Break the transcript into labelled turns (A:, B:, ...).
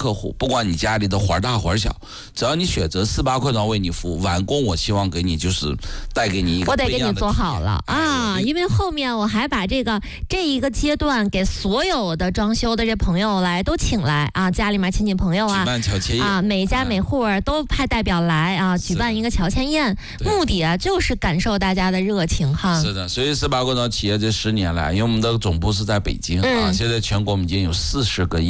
A: 客户，不管你家里的活大活小，只要你选择48块装为你服务，完工我希望给你就是带给你一个
B: 我得给你做好了啊，因为后面我还把这一个阶段给所有的装修的这朋友都请来啊，家里面亲戚朋友
A: 举办乔迁宴
B: 啊，每家每户都派代表来啊，举办一个乔迁宴，目的就是感受大家的热情哈。
A: 是的，所以18块装企业这10年来，因为我们的总部是在北京啊，现在全国我们已经有40个